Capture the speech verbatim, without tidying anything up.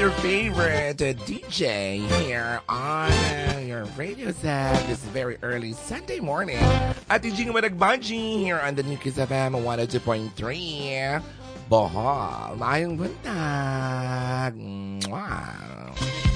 your favorite uh, D J here on uh, your radio set this very early Sunday morning. At D J Madagbaji here on the New Kiss F M one oh two point three. Bohol. Mayong buntag. Mwah.